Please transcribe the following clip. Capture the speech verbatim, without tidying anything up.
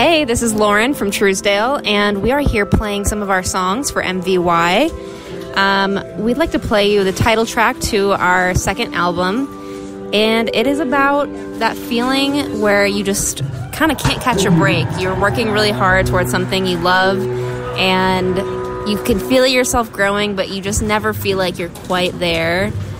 Hey, this is Lauren from Truesdale, and we are here playing some of our songs for M V Y. Um, we'd like to play you the title track to our second album, and it is about that feeling where you just kind of can't catch a break. You're working really hard towards something you love, and you can feel yourself growing, but you just never feel like you're quite there.